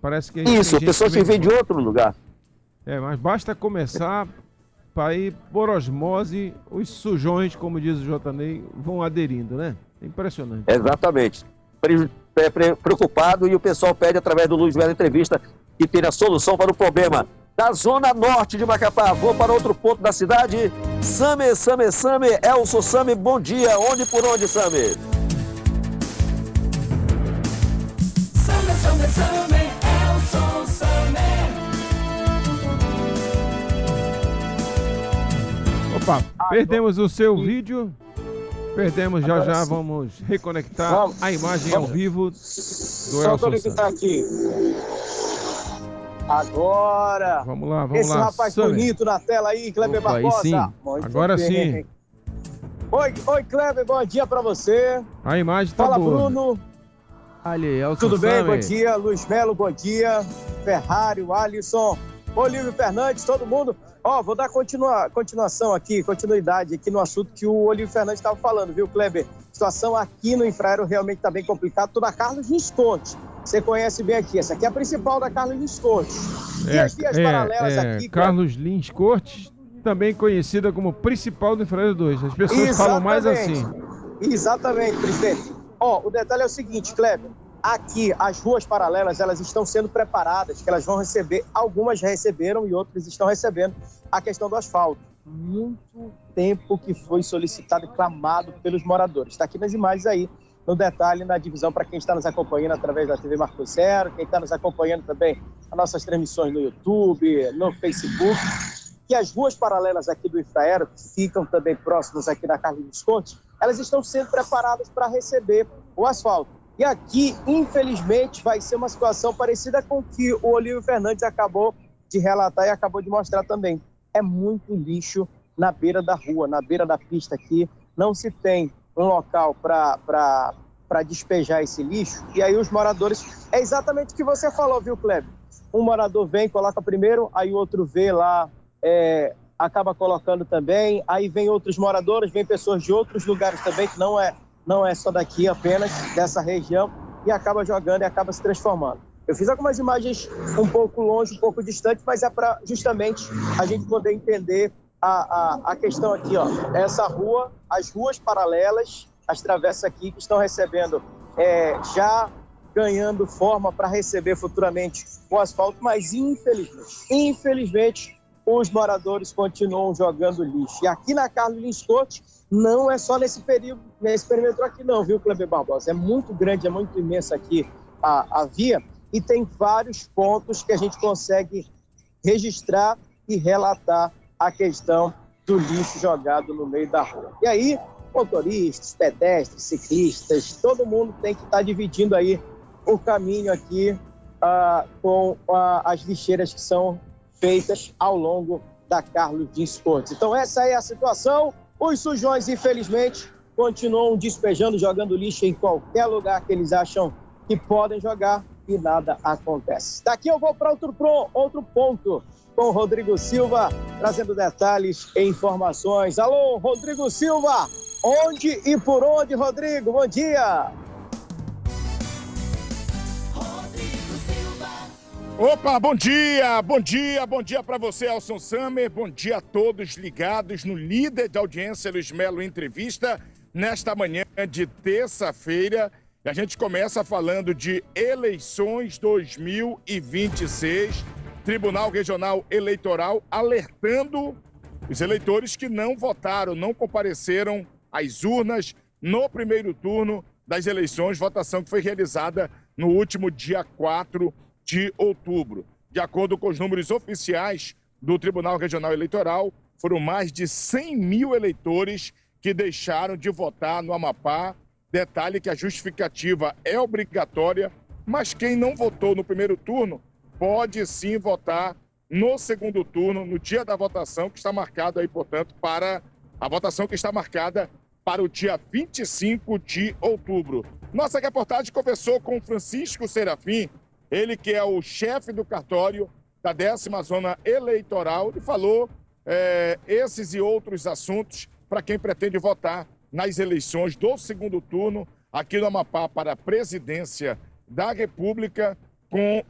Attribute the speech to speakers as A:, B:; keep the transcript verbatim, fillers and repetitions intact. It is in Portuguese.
A: Parece que
B: Isso,
A: tem
B: pessoas que vêm de
A: fora.
B: outro lugar.
A: É, mas basta começar para ir por osmose, os sujões, como diz o Jotanei, vão aderindo, né? Impressionante.
B: Exatamente. Pre- pre- pre- preocupado, e o pessoal pede através do Luiz Melo Entrevista que tenha solução para o problema da zona norte de Macapá. Vou para outro ponto da cidade. Same, Same, Same, Elson Same, bom dia. Onde por onde, Same?
C: Same, Same, Same, Elson Same.
A: Opa, perdemos o seu vídeo. Perdemos, já já vamos reconectar
D: Vamos.
A: a imagem ao vivo do
D: Só
A: Elson
D: conectar
A: Santos.
D: aqui. Agora.
A: Vamos lá, vamos
D: Esse
A: lá.
D: rapaz
A: Same.
D: bonito na tela aí, Kleber
A: Opa, aí
D: Barbosa.
A: sim.
D: Muito
A: Agora
D: bem.
A: sim.
D: Oi, oi, Kleber, bom dia pra você.
A: A imagem tá
D: Fala,
A: boa.
D: Bruno.
E: Ali, Elson
D: Tudo bem?
E: Same.
D: Bom dia. Luiz Melo, bom dia. Ferrari, o Alisson, Olívio Fernandes, todo mundo. Ó, vou dar continua, continuação aqui, continuidade aqui no assunto que o Olívio Fernandes estava falando, viu, Kleber? A situação aqui no Infraero realmente está bem complicada. Tô na Carlos Visconti. Você conhece bem aqui. Essa aqui é a principal da Carlos Visconti. E as vias
A: É,
D: paralelas
A: é,
D: aqui...
A: Carlos Lins Cortes, também conhecida como principal do Infraero dois. As pessoas falam mais assim.
D: Exatamente, presidente. Ó, o detalhe é o seguinte, Kleber. Aqui, as ruas paralelas, elas estão sendo preparadas, que elas vão receber, algumas já receberam e outras estão recebendo a questão do asfalto. Muito tempo que foi solicitado e clamado pelos moradores. Está aqui nas imagens aí, no detalhe, na divisão, para quem está nos acompanhando através da T V Marco Zero, quem está nos acompanhando também as nossas transmissões no YouTube, no Facebook, que as ruas paralelas aqui do Infraero, que ficam também próximas aqui na Carlos Visconti, elas estão sendo preparadas para receber o asfalto. E aqui, infelizmente, vai ser uma situação parecida com o que o Olívio Fernandes acabou de relatar e acabou de mostrar também. É muito lixo na beira da rua, na beira da pista aqui. Não se tem um local para despejar esse lixo. E aí os moradores... É exatamente o que você falou, viu, Kleber? Um morador vem, coloca primeiro, aí o outro vê lá, é, acaba colocando também. Aí vem outros moradores, vem pessoas de outros lugares também, que não é... não é só daqui apenas, dessa região, e acaba jogando e acaba se transformando. Eu fiz algumas imagens um pouco longe, um pouco distante, mas é para justamente a gente poder entender a, a, a questão aqui, ó. Essa rua, as ruas paralelas, as travessas aqui que estão recebendo, é, já ganhando forma para receber futuramente o asfalto, mas infelizmente, infelizmente, os moradores continuam jogando lixo. E aqui na Carlos Lins Cortes, não é só nesse período, nesse perímetro aqui não, viu, Kleber Barbosa? É muito grande, é muito imensa aqui a, a via, e tem vários pontos que a gente consegue registrar e relatar a questão do lixo jogado no meio da rua. E aí, motoristas, pedestres, ciclistas, todo mundo tem que estar dividindo aí o caminho aqui ah, com ah, as lixeiras que são feitas ao longo da Carlos Lins Cortes. Então essa é a situação. Os sujões, infelizmente, continuam despejando, jogando lixo em qualquer lugar que eles acham que podem jogar e nada acontece. Daqui eu vou para outro, outro ponto com o Rodrigo Silva, trazendo detalhes e informações. Alô, Rodrigo Silva, onde e por onde, Rodrigo? Bom dia!
F: Opa, bom dia, bom dia, bom dia para você, Elson Same, bom dia a todos ligados no líder de audiência Luiz Melo Entrevista, nesta manhã de terça-feira. A gente começa falando de eleições dois mil e vinte e seis, Tribunal Regional Eleitoral alertando os eleitores que não votaram, não compareceram às urnas no primeiro turno das eleições, votação que foi realizada no último dia quatro de outubro. De acordo com os números oficiais do Tribunal Regional Eleitoral, foram mais de cem mil eleitores que deixaram de votar no Amapá. Detalhe que a justificativa é obrigatória, mas quem não votou no primeiro turno pode sim votar no segundo turno, no dia da votação, que está marcado aí, portanto, para a votação que está marcada para o dia vinte e cinco de outubro. Nossa reportagem conversou com Francisco Serafim, ele que é o chefe do cartório da décima Zona Eleitoral, e falou é, esses e outros assuntos para quem pretende votar nas eleições do segundo turno aqui no Amapá para a presidência da República, com